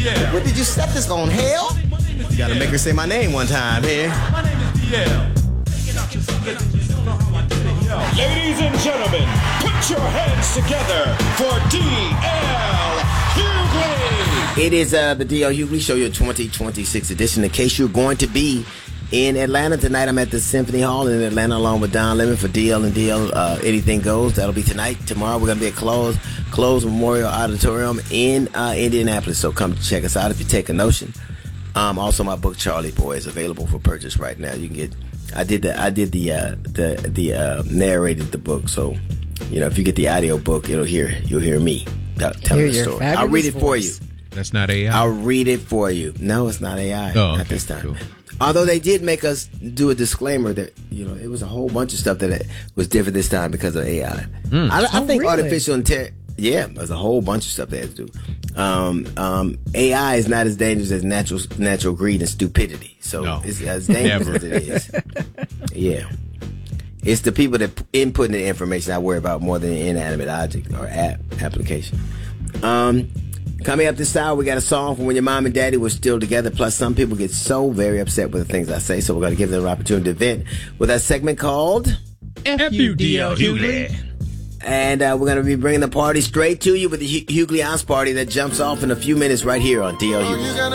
What did you set this on, hell? You gotta make her say my name one time here. My name is DL. Ladies and gentlemen, put your hands together for DL Hughley. It is the DL Hughley Show, your 2026 edition. In case you're going to be in Atlanta tonight, I'm at the Symphony Hall in Atlanta along with Don Lemon for DL and DL Anything Goes. That'll be tonight. Tomorrow we're going to be at Close Memorial Auditorium in Indianapolis. So come check us out if you take a notion. Also, my book Charlie Boy is available for purchase right now. You can get. I did narrated the book. So if you get the audio book, you'll hear me telling the story. I'll read it for you. That's not AI. I'll read it for you. No, it's not AI. Oh, not this time. Cool. Although they did make us do a disclaimer that it was a whole bunch of stuff that was different this time because of AI. I think really? artificial intelligence. Yeah, there's a whole bunch of stuff they had to do. AI is not as dangerous as natural greed and stupidity. So it's as dangerous as it is. Yeah. It's the people that input the information I worry about more than the inanimate object or application. Coming up this hour, we got a song from when your mom and daddy were still together. Plus, some people get so very upset with the things I say, so we're going to give them an opportunity to vent with that segment called FUDL Hughley. And we're going to be bringing the party straight to you with the Hughley House Party that jumps off in a few minutes right here on DL Hughley.